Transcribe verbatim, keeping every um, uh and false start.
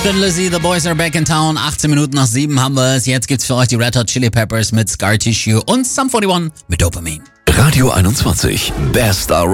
Thin Lizzy, The Boys Are Back in Town. achtzehn Minuten nach sieben haben wir es. Jetzt gibt's für euch die Red Hot Chili Peppers mit Scar Tissue und Sum einundvierzig mit Dopamine. Radio einundzwanzig, Best